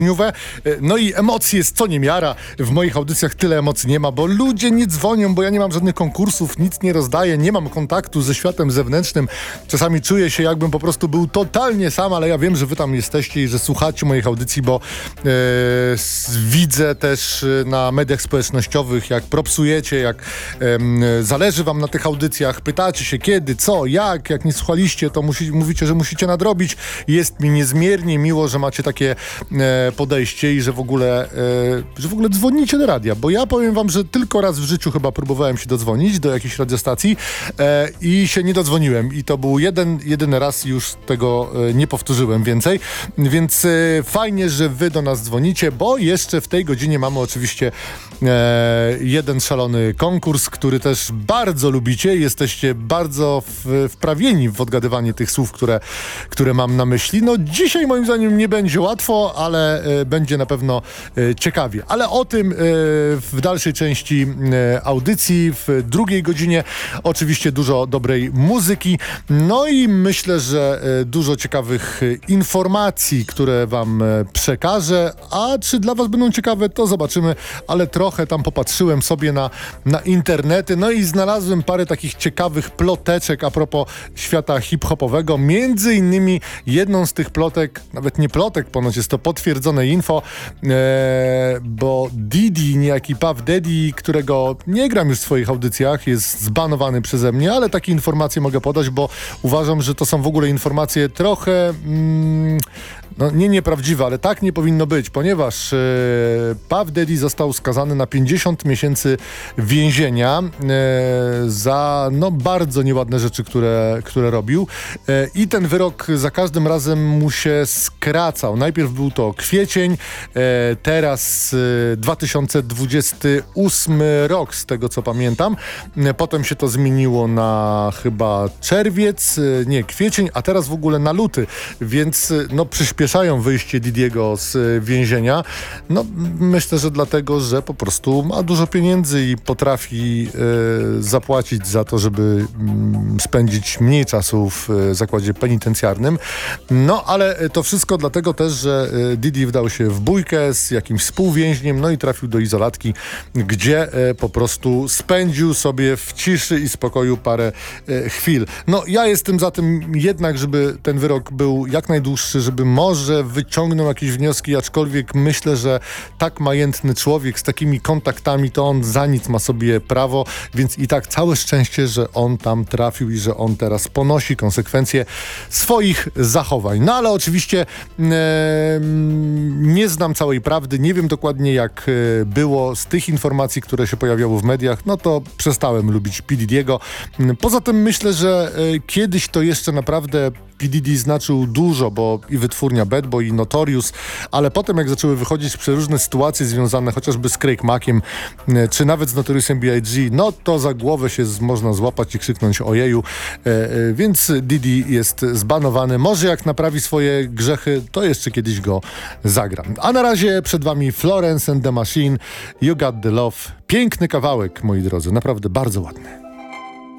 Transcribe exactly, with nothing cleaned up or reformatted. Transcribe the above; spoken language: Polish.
No i emocji jest co niemiara. W moich audycjach tyle emocji nie ma, bo ludzie nie dzwonią, bo ja nie mam żadnych konkursów, nic nie rozdaję, nie mam kontaktu ze światem zewnętrznym. Czasami czuję się, jakbym po prostu był totalnie sam, ale ja wiem, że wy tam jesteście i że słuchacie moich audycji, bo e, widzę też na mediach społecznościowych, jak propsujecie, jak e, zależy wam na tych audycjach, pytacie się kiedy, co, jak, jak nie słuchaliście, to musi, mówicie, że musicie nadrobić. Jest mi niezmiernie miło, że macie takie e, podejście i że w ogóle, e, że w ogóle dzwonicie do radia, bo ja powiem wam, że tylko raz w życiu chyba próbowałem się dodzwonić do jakiejś radiostacji e, i się nie dodzwoniłem i to był jeden, jedyny raz, już tego e, nie powtórzyłem więcej, więc e, fajnie, że wy do nas dzwonicie, bo jeszcze w tej godzinie mamy oczywiście e, jeden szalony konkurs, który też bardzo lubicie, jesteście bardzo w, wprawieni w odgadywanie tych słów, które, które mam na myśli. No dzisiaj moim zdaniem nie będzie łatwo, ale e, będzie na pewno e, ciekawie. Ale o tym e, w dalszej części e, audycji, w drugiej godzinie oczywiście dużo dobrej muzyki. No i myślę, że e, dużo ciekawych e, informacji, które wam e, przekażę. A czy dla was będą ciekawe, to zobaczymy, ale trochę tam popatrzyłem sobie na, na internety, no i znalazłem parę takich ciekawych ploteczek a propos świata hip-hopowego. Między innymi jedną z tych plotek, nawet nie plotek, ponoć jest to potwierdzone info, e, bo Diddy, niejaki Puff Daddy, którego nie gram już w swoich audycjach, jest zbanowany przeze mnie, ale takie informacje mogę podać, bo uważam, że to są w ogóle informacje trochę mm, no nie nieprawdziwe, ale tak nie powinno być, ponieważ e, Puff Daddy został skazany na pięćdziesiąt miesięcy więzienia e, za no bardzo nieładne rzeczy, które, które robił e, i ten wyrok za każdym razem mu się skracał. Najpierw był to kwiecień, e, teraz e, dwa tysiące dwudziesty ósmy rok, z tego co pamiętam. E, potem się to zmieniło na chyba czerwiec, e, nie, kwiecień, a teraz w ogóle na luty, więc e, no przyspieszają wyjście Didiego z więzienia. No myślę, że dlatego, że po prostu ma dużo pieniędzy i potrafi e, zapłacić za to, żeby m, spędzić mniej czasu w e, zakładzie penitencjarnym. No ale to wszystko dlatego też, że e, Diddy wdał się w bójkę z jakimś współwięźniem, no i trafił do izolatki, gdzie e, po prostu spędził sobie w ciszy i spokoju parę e, chwil. No ja jestem za tym jednak, żeby ten wyrok był jak najdłuższy, żeby może wyciągnął jakieś wnioski, aczkolwiek myślę, że tak majętny człowiek z takimi kontaktami, to on za nic ma sobie prawo, więc i tak całe szczęście, że on tam trafił i że on teraz ponosi konsekwencje swoich zachowań. No ale oczywiście e, nie znam całej prawdy, nie wiem dokładnie jak e, było z tych informacji, które się pojawiały w mediach, no to przestałem lubić P. Diddy'ego. Poza tym myślę, że e, kiedyś to jeszcze naprawdę P. Diddy znaczył dużo, bo i wytwórnia Bad Boy, i Notorious, ale potem jak zaczęły wychodzić przeróżne sytuacje związane chociażby z Craig Mackiem, czy nawet z Notoriousem B I G, no to za głowę się z, można złapać i krzyknąć ojeju, e, e, więc Diddy jest zbanowany. Może jak naprawi swoje grzechy, to jeszcze kiedyś go zagram. A na razie przed wami Florence and the Machine, You Got the Love. Piękny kawałek, moi drodzy, naprawdę bardzo ładny.